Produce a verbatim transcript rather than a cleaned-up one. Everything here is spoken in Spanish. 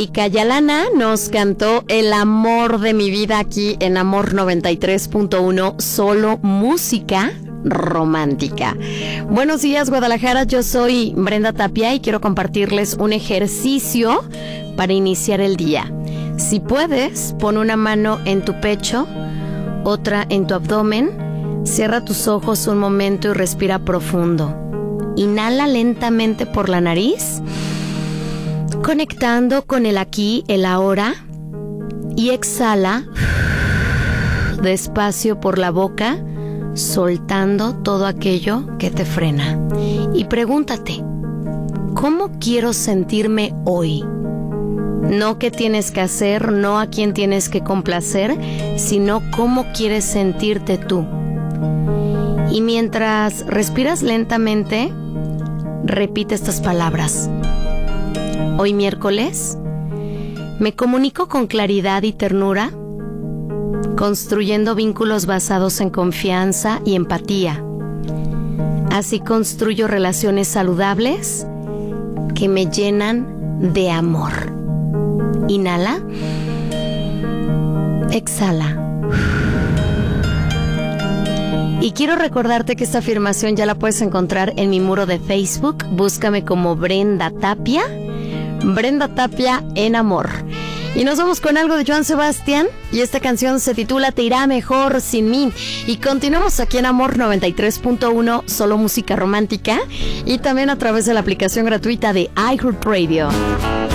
y Cayalana nos cantó El amor de mi vida aquí en Amor noventa y tres punto uno, solo música romántica. Buenos días, Guadalajara, yo soy Brenda Tapia y quiero compartirles un ejercicio para iniciar el día. Si puedes, pon una mano en tu pecho, otra en tu abdomen, cierra tus ojos un momento y respira profundo. Inhala lentamente por la nariz, conectando con el aquí, el ahora, y exhala despacio por la boca, soltando todo aquello que te frena. Y pregúntate, ¿cómo quiero sentirme hoy? No qué tienes que hacer, no a quién tienes que complacer, sino cómo quieres sentirte tú. Y mientras respiras lentamente, repite estas palabras. Hoy miércoles, me comunico con claridad y ternura, construyendo vínculos basados en confianza y empatía. Así construyo relaciones saludables que me llenan de amor. Inhala, exhala. Y quiero recordarte que esta afirmación ya la puedes encontrar en mi muro de Facebook. Búscame como Brenda Tapia. Brenda Tapia en amor. Y nos vamos con algo de Joan Sebastián. Y esta canción se titula Te irá mejor sin mí. Y continuamos aquí en Amor noventa y tres punto uno, solo música romántica. Y también a través de la aplicación gratuita de iHeartRadio.